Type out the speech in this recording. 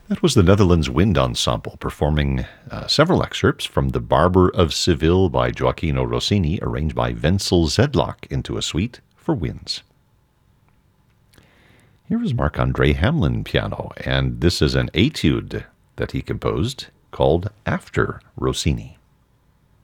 That was the Netherlands Wind Ensemble performing several excerpts from The Barber of Seville by Gioacchino Rossini, arranged by Wenzel Zedlak into a suite for winds. Here is Marc-André Hamelin piano, and this is an etude that he composed called After Rossini.